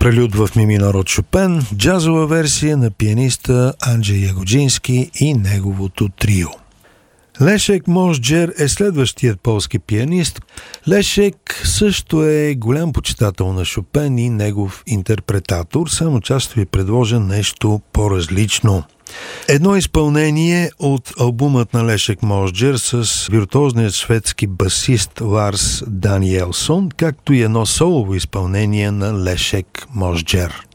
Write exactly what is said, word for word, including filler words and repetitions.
Прелюд в ми минор от Шопен, джазова версия на пианиста Анджей Ягоджински и неговото трио. Лешек Можджер е следващият полски пианист. Лешек също е голям почитател на Шопен и негов интерпретатор, само че ще ви предложа нещо по-различно. Едно изпълнение от албумът на Лешек Можджер с виртуозният шведски басист Ларс Даниелсон, както и едно солово изпълнение на Лешек Можджер.